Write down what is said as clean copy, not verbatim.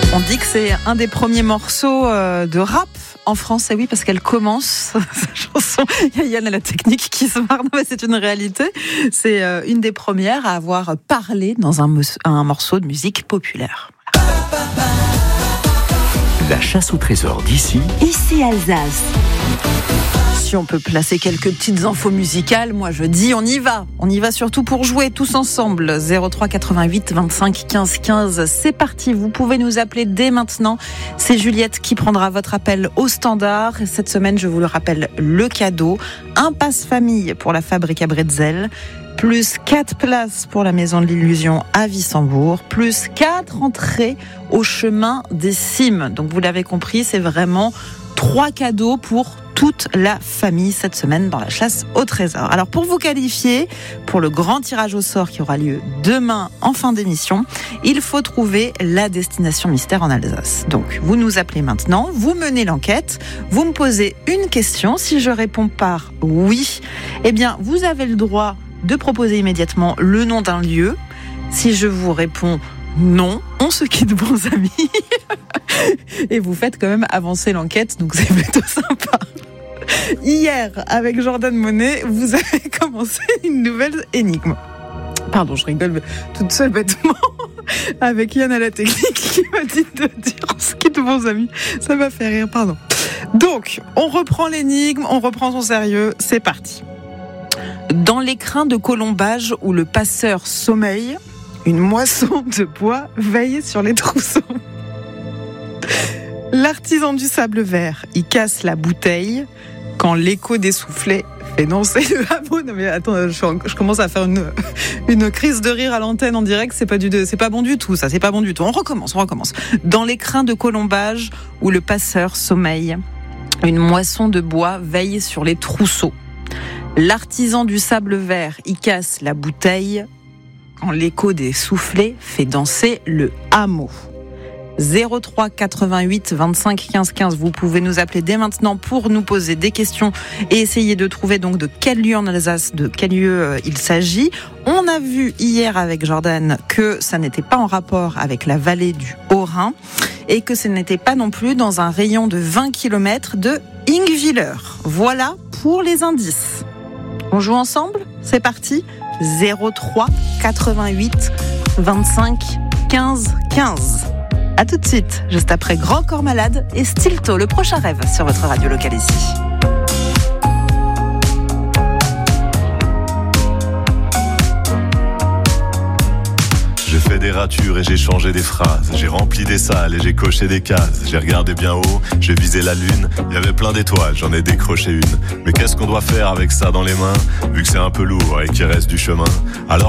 On dit que c'est un des premiers morceaux de rap en France, et oui, parce qu'elle commence sa chanson. Il y a Yann à la technique qui se marre, mais c'est une réalité. C'est une des premières à avoir parlé dans un morceau de musique populaire. La chasse au trésor d'ici. Ici Alsace. Si on peut placer quelques petites infos musicales, moi je dis on y va. On y va surtout pour jouer tous ensemble. 03 88 25 15 15. C'est parti, vous pouvez nous appeler dès maintenant. C'est Juliette qui prendra votre appel au standard. Et cette semaine, je vous le rappelle, le cadeau. Un passe-famille pour la Fabrique à Bretzel. Plus 4 places pour la Maison de l'Illusion à Wissembourg. Plus 4 entrées au chemin des Cimes. Donc vous l'avez compris, c'est vraiment 3 cadeaux pour toute la famille cette semaine dans la chasse au trésor. Alors pour vous qualifier pour le grand tirage au sort qui aura lieu demain en fin d'émission, il faut trouver la destination mystère en Alsace. Donc vous nous appelez maintenant, vous menez l'enquête, vous me posez une question. Si je réponds par oui, eh bien vous avez le droit de proposer immédiatement le nom d'un lieu. Si je vous réponds non, on se quitte bons amis. Et vous faites quand même avancer l'enquête, donc c'est plutôt sympa. Hier, avec Jordan Monet, vous avez commencé une nouvelle énigme. Pardon, je rigole toute seule bêtement. Avec Yann à la technique qui m'a dit de dire on se quitte bons amis. Ça m'a fait rire, pardon. Donc, on reprend l'énigme, on reprend son sérieux, c'est parti. Dans l'écrin de colombage où le passeur sommeille, une moisson de bois veille sur les trousseaux. L'artisan du sable vert, il casse la bouteille quand l'écho des soufflets fait danser le hameau. Non mais attends, je commence à faire une crise de rire à l'antenne en direct, c'est pas bon du tout ça, c'est pas bon du tout. On recommence. Dans l'écrin de colombage où le passeur sommeille, une moisson de bois veille sur les trousseaux. L'artisan du sable vert, il casse la bouteille quand l'écho des soufflets fait danser le hameau. 03 88 25 15 15. Vous pouvez nous appeler dès maintenant pour nous poser des questions et essayer de trouver donc de quel lieu en Alsace, de quel lieu il s'agit. On a vu hier avec Jordan que ça n'était pas en rapport avec la vallée du Haut-Rhin et que ce n'était pas non plus dans un rayon de 20 km de Ingwiller. Voilà pour les indices. On joue ensemble ? C'est parti. 03 88 25 15 15. A tout de suite, juste après Grand Corps Malade et Stilto, le prochain rêve sur votre radio locale ici. J'ai fait des ratures et j'ai changé des phrases. J'ai rempli des salles et j'ai coché des cases. J'ai regardé bien haut, j'ai visé la lune. Il y avait plein d'étoiles, j'en ai décroché une. Mais qu'est-ce qu'on doit faire avec ça dans les mains, vu que c'est un peu lourd et qu'il reste du chemin ? Alors